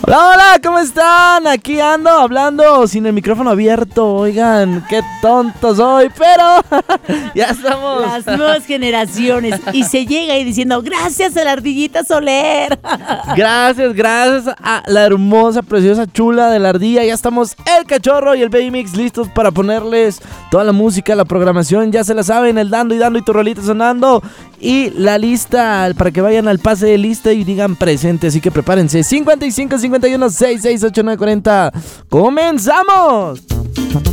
Hola, hola, ¿cómo están? Aquí ando hablando sin el micrófono abierto. Oigan, qué tonto soy, pero ya estamos. Las nuevas generaciones. Y se llega ahí diciendo, gracias a la ardillita Soler. Gracias a la hermosa, preciosa, chula de la ardilla. Ya estamos el cachorro y el baby mix listos para ponerles toda la música, la programación. Ya se la saben, el dando y tu rolita sonando. Y la lista para que vayan al pase de lista y digan presente. Así que prepárense. 55 51 66 89 40. ¡Comenzamos!